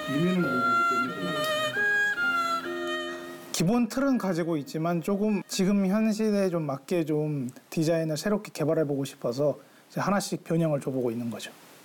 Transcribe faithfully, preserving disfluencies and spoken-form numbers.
유명한 모델이기 때문에. 기본 틀은 가지고 있지만 조금 지금 현 시대에 좀 맞게 좀 디자인을 새롭게 개발해보고 싶어서 이제 하나씩 변형을 줘보고 있는 거죠.